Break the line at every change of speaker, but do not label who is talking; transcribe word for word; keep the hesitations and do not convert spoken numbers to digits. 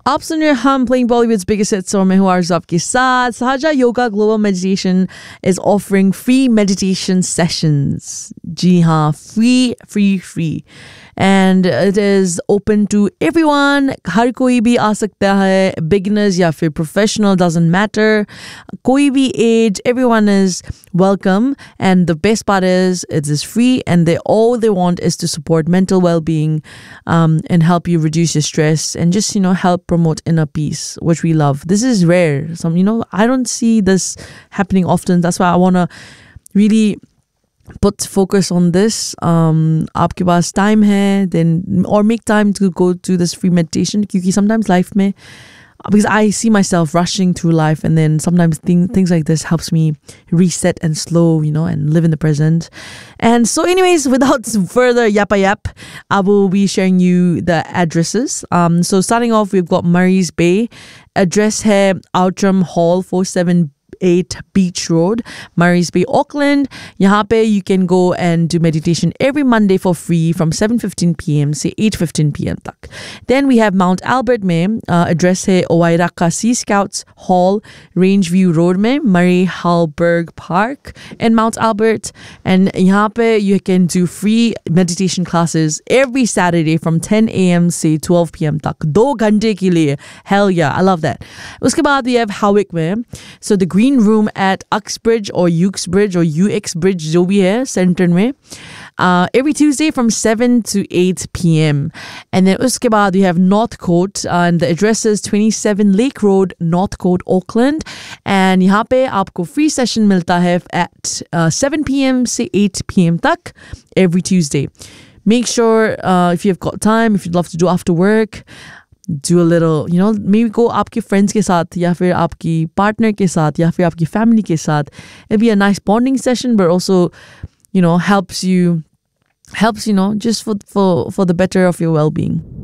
आप सुन रहे हैं हम playing Bollywood's biggest hits और मैं हूँ आरज़ू आपके साथ. Sahaja Yoga Global Meditation is offering free meditation sessions. जी हाँ, free, free, free. And it is open to everyone. हर कोई भी आ सकता है. Beginners या फिर professional, doesn't matter. कोई भी age, everyone is welcome. And the best part is it is free and they all they want is to support mental well-being um, and help you reduce your stress and just, you know, help promote inner peace, which we love. This is rare. Some, you know, I don't see this happening often. That's why I want to really put focus on this. Um, आपके पास time है, then or make time to go to this free meditation. क्योंकि sometimes life में, because I see myself rushing through life, and then sometimes thing, things like this helps me reset and slow, you know, and live in the present. And so, anyways, without further yappa yap, I will be sharing you the addresses. Um, so starting off, we've got Murray's Bay. Address hai Outram Hall, four seven eight Beach Road, Murray's Bay, Auckland. Yahan pe you can go and do meditation every Monday for free from seven fifteen p.m. to eight fifteen p.m. tak. Then we have Mount Albert mein, uh, address hai Owairaka Sea Scouts Hall, Rangeview Road mein, Murray Hallberg Park in Mount Albert. And yahan pe you can do free meditation classes every Saturday from ten a.m. to twelve p.m. tak. Do ghante ke liye. Hell yeah, I love that. Uske baad we have Howick mein. So the Green Room at Uxbridge or Uxbridge or U X Bridge जो भी है center में, uh, every Tuesday from seven to eight p.m. And then उसके बाद we have Northcote, uh, and the address is twenty-seven Lake Road, Northcote, Auckland. And यहाँ पे आपको free session मिलता है at uh, seven p.m. to eight p.m. तक every Tuesday. Make sure uh, if you've got time, if you'd love to do after work, do a little, you know, maybe go आपके friends के साथ या फिर आपकी partner के साथ या फिर आपकी family के साथ. It'll be a nice bonding session, but also, you know, helps you, helps, you know, just for, for, for the better of your well-being.